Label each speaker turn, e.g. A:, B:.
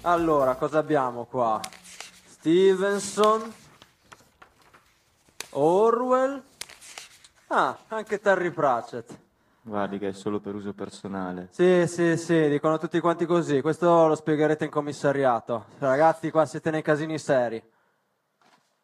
A: Allora, cosa abbiamo qua? Stevenson, Orwell, anche Terry Pratchett.
B: Guardi che è solo per uso personale.
A: Sì, sì, sì, dicono tutti quanti così. Questo lo spiegherete in commissariato. Ragazzi, qua siete nei casini seri.